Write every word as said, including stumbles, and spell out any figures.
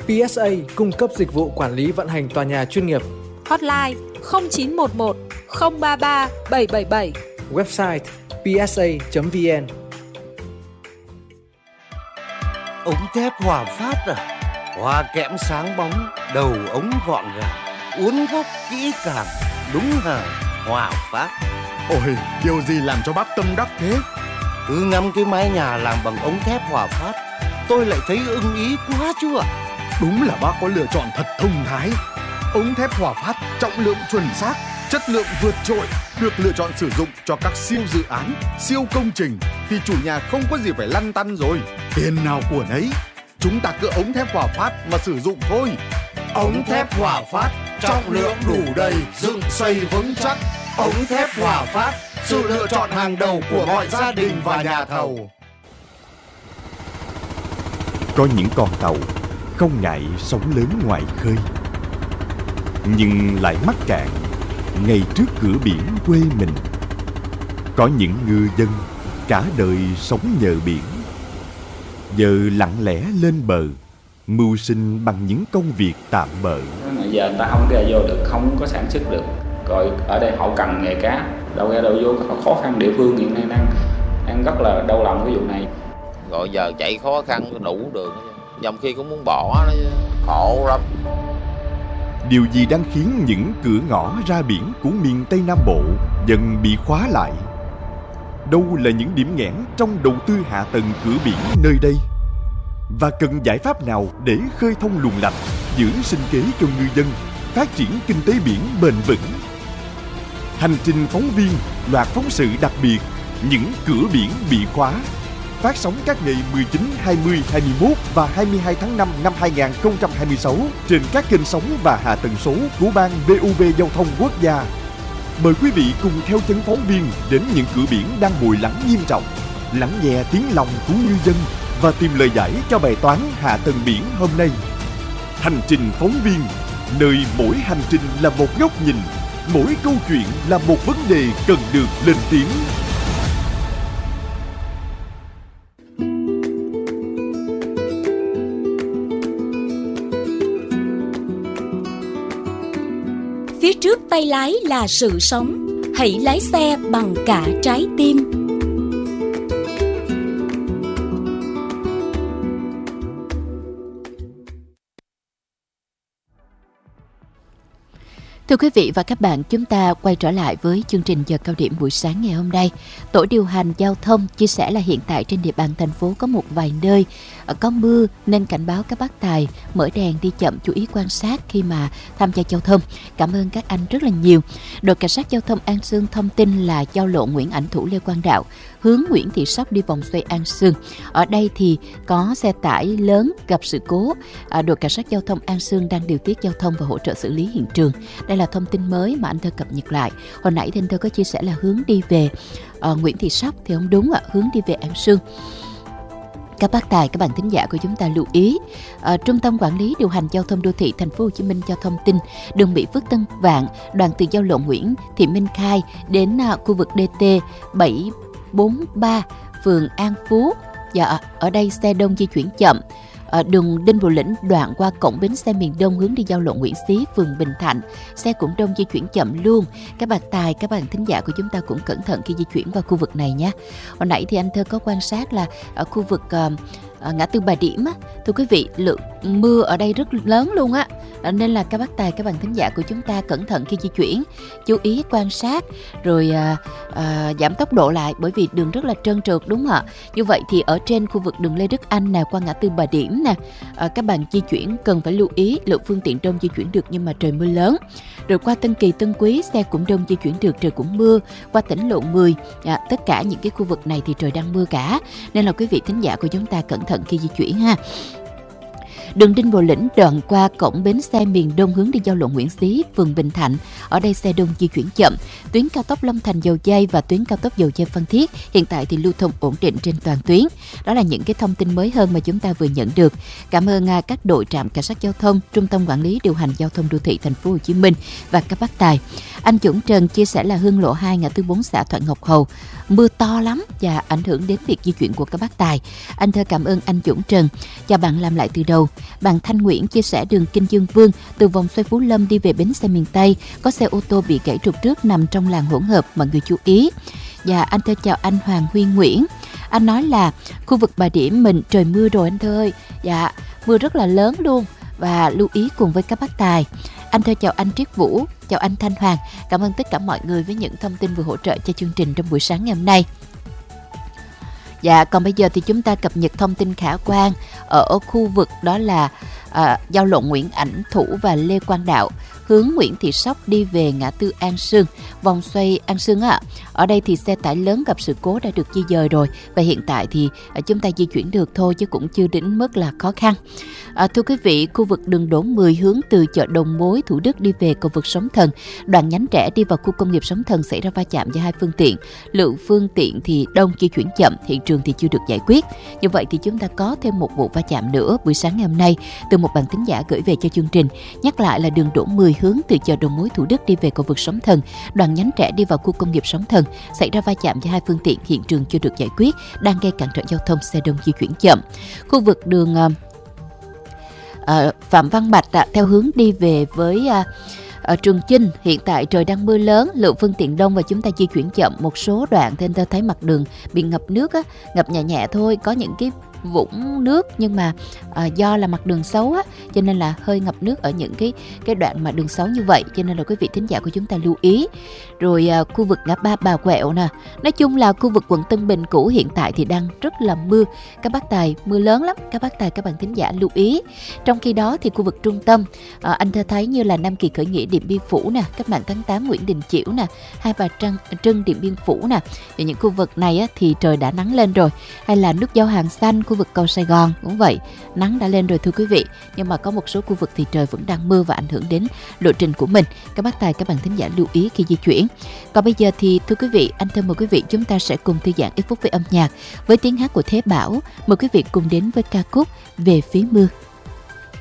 pê ét a cung cấp dịch vụ quản lý vận hành tòa nhà chuyên nghiệp. Hotline không chín một một không ba ba bảy bảy bảy. Website pê ét a chấm vê en. Ống thép Hòa Phát à? Hoa kẽm sáng bóng, đầu ống gọn gàng, uốn góc kỹ càng, đúng hàng Hòa Phát. Ôi, điều gì làm cho bác tâm đắc thế? Cứ ngắm cái mái nhà làm bằng ống thép Hòa Phát, tôi lại thấy ưng ý quá chứ ạ. Đúng là bác có lựa chọn thật thông thái. Ống thép Hòa Phát trọng lượng chuẩn xác, chất lượng vượt trội, được lựa chọn sử dụng cho các siêu dự án, siêu công trình thì chủ nhà không có gì phải lăn tăn rồi. Tiền nào của nấy, chúng ta cứ ống thép Hòa Phát mà sử dụng thôi. Ống thép Hòa Phát, trọng lượng đủ đầy, dựng xây vững chắc. Ống thép Hòa Phát, sự lựa chọn hàng đầu của mọi gia đình và nhà thầu. Có những con tàu không ngại sóng lớn ngoài khơi, nhưng lại mắc cạn ngay trước cửa biển quê mình. Có những ngư dân cả đời sống nhờ biển, giờ lặng lẽ lên bờ, mưu sinh bằng những công việc tạm bợ. Giờ người ta không ra vô được, không có sản xuất được. Rồi ở đây hậu cần nghề cá, đâu ra đâu vô, khó khăn địa phương hiện nay đang đang rất là đau lòng cái vụ này. Rồi giờ chạy khó khăn đủ đường, dòng khi cũng muốn bỏ đó, khổ lắm. Điều gì đang khiến những cửa ngõ ra biển của miền Tây Nam Bộ dần bị khóa lại? Đâu là những điểm nghẽn trong đầu tư hạ tầng cửa biển nơi đây? Và cần giải pháp nào để khơi thông luồng lạch, giữ sinh kế cho ngư dân, phát triển kinh tế biển bền vững? Hành trình phóng viên, loạt phóng sự đặc biệt, những cửa biển bị khóa, phát sóng các ngày mười chín, hai mươi, hai mươi mốt và hai mươi hai tháng năm năm hai nghìn không trăm hai mươi sáu trên các kênh sóng và hạ tầng số của Ban vê u vê Giao thông Quốc gia. Mời quý vị cùng theo chân phóng viên đến những cửa biển đang bồi lắng nghiêm trọng, lắng nghe tiếng lòng của ngư dân và tìm lời giải cho bài toán hạ tầng biển hôm nay. Hành trình phóng viên, nơi mỗi hành trình là một góc nhìn, mỗi câu chuyện là một vấn đề cần được lên tiếng. Phía trước tay lái là sự sống, hãy lái xe bằng cả trái tim. Thưa quý vị và các bạn, chúng ta quay trở lại với chương trình giờ cao điểm buổi sáng ngày hôm nay. Tổ điều hành giao thông chia sẻ là hiện tại trên địa bàn thành phố có một vài nơi có mưa nên cảnh báo các bác tài mở đèn đi chậm, chú ý quan sát khi mà tham gia giao thông. Cảm ơn các anh rất là nhiều. Đội cảnh sát giao thông An Sương thông tin là giao lộ Nguyễn Ảnh Thủ Lê Quang Đạo hướng Nguyễn Thị Sóc đi vòng xoay An Sương. Ở đây thì có xe tải lớn gặp sự cố. À, đội cảnh sát giao thông An Sương đang điều tiết giao thông và hỗ trợ xử lý hiện trường. Đây là thông tin mới mà anh Thơ cập nhật lại. Hồi nãy thì anh Thơ có chia sẻ là hướng đi về uh, Nguyễn Thị Sóc thì không đúng ạ, hướng đi về An Sương. Các bác tài, các bạn thính giả của chúng ta lưu ý, à, Trung tâm Quản lý Điều hành Giao thông Đô thị Thành phố Hồ Chí Minh cho thông tin đường Mỹ Phước Tân Vạn, đoạn từ giao lộ Nguyễn Thị Minh Khai đến à, khu vực đê tê bảy bốn ba, phường An Phú. Dạ, ở đây xe đông di chuyển chậm. À, đường Đinh Bộ Lĩnh đoạn qua cổng bến xe miền Đông hướng đi giao lộ Nguyễn Xí, phường Bình Thạnh, xe cũng đông di chuyển chậm luôn. Các bạn tài, các bạn thính giả của chúng ta cũng cẩn thận khi di chuyển qua khu vực này nhé. Hồi nãy thì anh Thơ có quan sát là ở khu vực uh, uh, ngã tư Bà Điểm á, thưa quý vị, lượng mưa ở đây rất lớn luôn á, nên là các bác tài, các bạn thính giả của chúng ta cẩn thận khi di chuyển, chú ý quan sát rồi uh, uh, giảm tốc độ lại, bởi vì đường rất là trơn trượt, đúng không ạ? Như vậy thì ở trên khu vực đường Lê Đức Anh nè, qua ngã tư Bà Điểm nè, uh, các bạn di chuyển cần phải lưu ý lượng phương tiện đông di chuyển được nhưng mà trời mưa lớn. Rồi qua Tân Kỳ, Tân Quý xe cũng đông di chuyển được, trời cũng mưa. Qua tỉnh lộ mười, à, tất cả những cái khu vực này thì trời đang mưa cả, nên là quý vị thính giả của chúng ta cẩn thận khi di chuyển ha. Đường Đinh Bộ Lĩnh đoạn qua cổng bến xe miền Đông hướng đi giao lộ Nguyễn Xí, phường Bình Thạnh. Ở đây xe đông di chuyển chậm. Tuyến cao tốc Long Thành Dầu Giây và tuyến cao tốc Dầu Giây Phan Thiết hiện tại thì lưu thông ổn định trên toàn tuyến. Đó là những cái thông tin mới hơn mà chúng ta vừa nhận được. Cảm ơn uh, các đội trạm cảnh sát giao thông, Trung tâm Quản lý Điều hành Giao thông Đô thị Thành phố Hồ Chí Minh và các bác tài. Anh Dũng Trần chia sẻ là Hương Lộ hai, ngã tư bốn xã Thuận Ngọc Hầu. mưa to lắm và ảnh hưởng đến việc di chuyển của các bác tài. Anh thơ cảm ơn anh Dũng Trần. Chào bạn làm lại từ đầu. Bạn Thanh Nguyễn chia sẻ đường Kinh Dương Vương từ vòng xoay Phú Lâm đi về bến xe miền Tây, có xe ô tô bị gãy trục trước nằm trong làn hỗn hợp, mọi người chú ý. Và anh thơ chào anh Hoàng Huy Nguyễn. Anh nói là khu vực Bà Điểm mình trời mưa rồi anh thơ ơi. Dạ, mưa rất là lớn luôn, và lưu ý cùng với các bác tài. Anh thơ chào anh Triết Vũ, chào anh Thanh Hoàng. Cảm ơn tất cả mọi người với những thông tin vừa hỗ trợ cho chương trình trong buổi sáng ngày hôm nay. Dạ, còn bây giờ thì chúng ta cập nhật thông tin khả quan ở khu vực đó là à, giao lộ Nguyễn Ảnh Thủ và Lê Quang Đạo, hướng Nguyễn Thị Sóc đi về ngã tư An Sương, vòng xoay An Sương ạ. Ở đây thì xe tải lớn gặp sự cố đã được di dời rồi, và hiện tại thì à, chúng ta di chuyển được thôi chứ cũng chưa đến mức là khó khăn. À, thưa quý vị, khu vực đường Đỗ mười hướng từ chợ Đầu Mối Thủ Đức đi về cầu vượt Sóng Thần, đoạn nhánh rẽ đi vào khu công nghiệp Sóng Thần xảy ra va chạm giữa hai phương tiện. Lượng phương tiện thì đông, di chuyển chậm, hiện trường thì chưa được giải quyết. Như vậy thì chúng ta có thêm một vụ va chạm nữa buổi sáng ngày hôm nay từ một bạn thính giả gửi về cho chương trình. Nhắc lại là đường Đỗ mười hướng từ chợ Đầu Mối Thủ Đức đi về cầu vượt Sóng Thần, đoạn nhánh rẽ đi vào khu công nghiệp Sóng Thần xảy ra va chạm giữa hai phương tiện, hiện trường chưa được giải quyết, đang gây cản trở giao thông, xe đông di chuyển chậm. Khu vực đường uh, uh, Phạm Văn Bạch uh, theo hướng đi về với uh, Ở Trường Chinh, hiện tại trời đang mưa lớn, lượng phương tiện đông và chúng ta di chuyển chậm. Một số đoạn thì ta thấy mặt đường bị ngập nước á, ngập nhẹ nhẹ thôi, có những cái vũng nước nhưng mà à, do là mặt đường xấu á, cho nên là hơi ngập nước ở những cái cái đoạn mà đường xấu như vậy, cho nên là quý vị thính giả của chúng ta lưu ý. Rồi à, khu vực ngã ba Bà Quẹo nè, nói chung là khu vực quận Tân Bình cũ hiện tại thì đang rất là mưa, các bác tài mưa lớn lắm, các bác tài các bạn thính giả lưu ý. Trong khi đó thì khu vực trung tâm à, anh thơ thấy như là Nam Kỳ Khởi Nghĩa, Điện Biên Phủ nè, Cách mạng tháng tám, Nguyễn Đình Chiểu nè, Hai Bà Trưng, Trưng, Điện Biên Phủ nè, và những khu vực này á, thì trời đã nắng lên rồi. Hay là nút giao Hàng Xanh, khu vực cầu Sài Gòn cũng vậy, nắng đã lên rồi thưa quý vị, nhưng mà có một số khu vực thì trời vẫn đang mưa và ảnh hưởng đến lộ trình của mình. Các bác tài các bạn thính giả lưu ý khi di chuyển. Còn bây giờ thì thưa quý vị, anh thưa mời quý vị chúng ta sẽ cùng thư giãn ít phút với âm nhạc với tiếng hát của Thế Bảo. Mời quý vị cùng đến với ca khúc Về Phía Mưa.